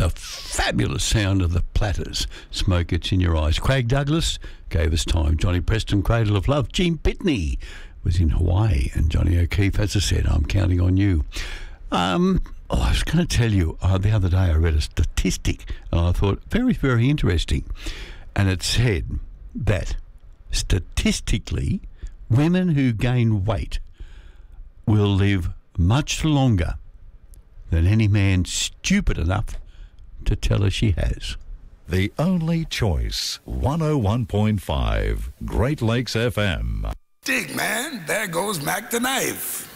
the fabulous sound of the Platters. Smoke Gets in Your Eyes. Craig Douglas gave us time. Johnny Preston, Cradle of Love. Gene Pitney was in Hawaii. And Johnny O'Keefe, as I said, I'm counting on you. I was going to tell you, the other day I read a statistic and I thought, very, very interesting. And it said that statistically, women who gain weight will live much longer than any man stupid enough to tell her she has. The only choice, 101.5 Great Lakes FM. Dig, man, there goes Mac the Knife.